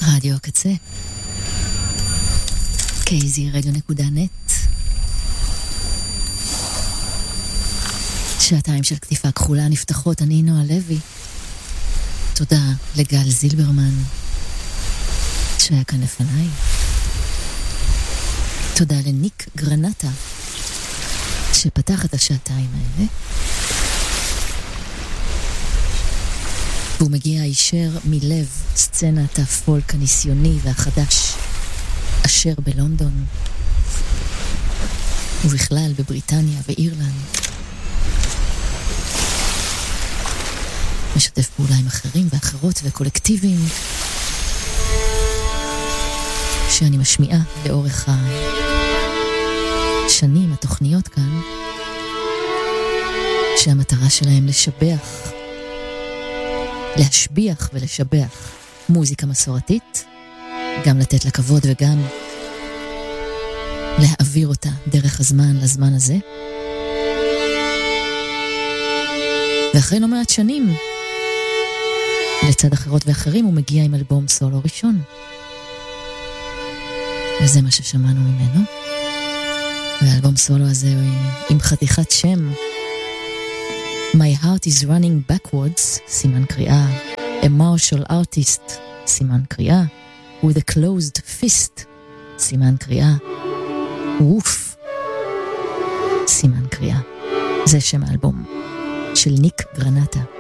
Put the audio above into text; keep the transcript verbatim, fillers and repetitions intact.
רדיו הקצה קייזי רדיו נקודה נט, שעתיים של כתיפה כחולה נפתחות. אני נועה לוי. תודה לגל זילברמן שהיה כאן לפניי. תודה לניק גרנטה שפתח את השעתיים האלה, והוא מגיע הישר מלב סצנת הפולק הניסיוני והחדש אשר בלונדון ובכלל בבריטניה ואירלנד. משתף פעולה עם אחרים ואחרות וקולקטיבים שאני משמיעה לאורך השנים, התוכניות כאן, שהמטרה שלהם לשבח, להשביח ולשבח מוזיקה מסורתית, גם לתת לה כבוד וגם להעביר אותה דרך הזמן לזמן הזה. ואחרי לא מעט שנים, לצד אחרות ואחרים, הוא מגיע עם אלבום סולו ראשון. וזה מה ששמענו ממנו. והאלבום סולו הזה עם חתיכת שם, My Heart is Running Backwards, סימן קריאה, A Martial Artist, סימן קריאה, With a Closed Fist, סימן קריאה, ווף, סימן קריאה. זה שם האלבום של ניק גרנטה.